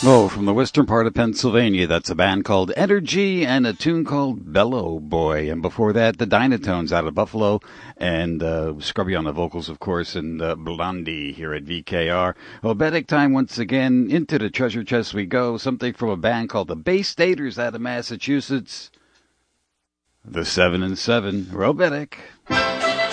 Oh, from the western part of Pennsylvania, that's a band called Energy and a tune called Bellow Boy. And before that, the Dynatones out of Buffalo and Scrubby on the vocals, of course, and Blondie here at VKR. Obetic time once again. Into the treasure chest we go. Something from a band called the Bay Staters out of Massachusetts. The 7 and 7. Robetic.